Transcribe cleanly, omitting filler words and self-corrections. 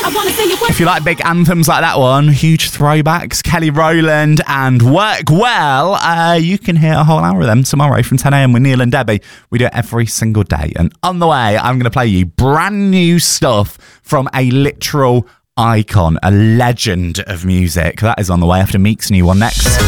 If you like big anthems like that one, huge throwbacks, Kelly Rowland and Work Well, you can hear a whole hour of them tomorrow from 10 a.m. with Neil and Debbie. We do it every single day. And on the way, I'm going to play you brand new stuff from a literal icon, a legend of music. That is on the way after Meek's new one next.